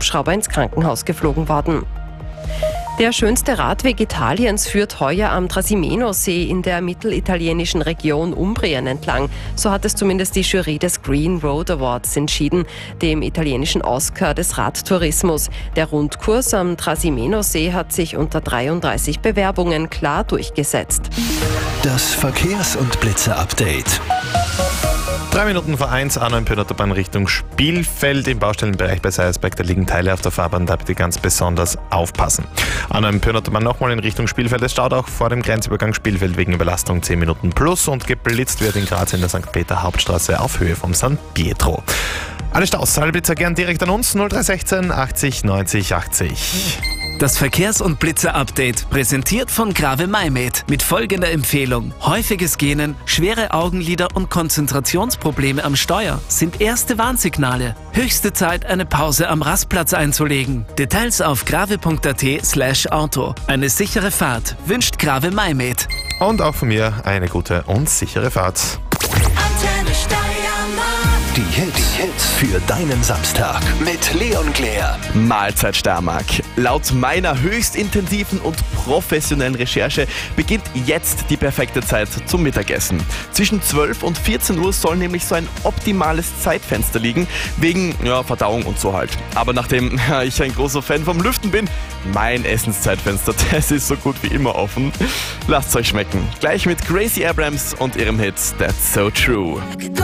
Hubschrauber ins Krankenhaus geflogen worden. Der schönste Radweg Italiens führt heuer am Trasimeno-See in der mittelitalienischen Region Umbrien entlang. So hat es zumindest die Jury des Green Road Awards entschieden, dem italienischen Oscar des Radtourismus. Der Rundkurs am Trasimeno-See hat sich unter 33 Bewerbungen klar durchgesetzt. Das Verkehrs- und Blitzer-Update. 3 Minuten vor 1, A9 Pöhnertobahn Richtung Spielfeld. Im Baustellenbereich bei Seiersberg, da liegen Teile auf der Fahrbahn, da bitte ganz besonders aufpassen. A9 Pöhnertobahn nochmal in Richtung Spielfeld. Es staut auch vor dem Grenzübergang Spielfeld wegen Überlastung 10 Minuten plus und geblitzt wird in Graz in der St. Peter Hauptstraße auf Höhe vom San Pietro. Alle Staus, alle Blitzer gern direkt an uns, 0316 80 90 80. Das Verkehrs- und Blitzer-Update, präsentiert von Grave Maimed, mit folgender Empfehlung. Häufiges Gähnen, schwere Augenlider und Konzentrationsprobleme am Steuer sind erste Warnsignale. Höchste Zeit, eine Pause am Rastplatz einzulegen. Details auf grave.at/auto. Eine sichere Fahrt wünscht Grave Maimed. Und auch von mir eine gute und sichere Fahrt. Die Hits für deinen Samstag mit Leon Glär. Mahlzeit Steiermark. Laut meiner höchst intensiven und professionellen Recherche beginnt jetzt die perfekte Zeit zum Mittagessen. Zwischen 12 und 14 Uhr soll nämlich so ein optimales Zeitfenster liegen, wegen Verdauung und so halt. Aber nachdem ich ein großer Fan vom Lüften bin, mein Essenszeitfenster, das ist so gut wie immer offen. Lasst's euch schmecken. Gleich mit Gracie Abrams und ihrem Hit That's So True.